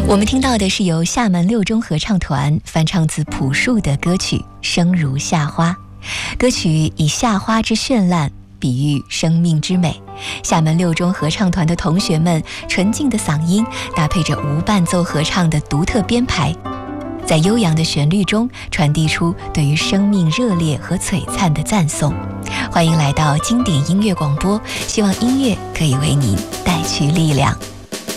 我们听到的是由厦门六中合唱团翻唱自朴树的歌曲《生如夏花》。歌曲以夏花之绚烂比喻生命之美，厦门六中合唱团的同学们纯净的嗓音搭配着无伴奏合唱的独特编排，在悠扬的旋律中传递出对于生命热烈和璀璨的赞颂。欢迎来到经典音乐广播，希望音乐可以为您带去力量。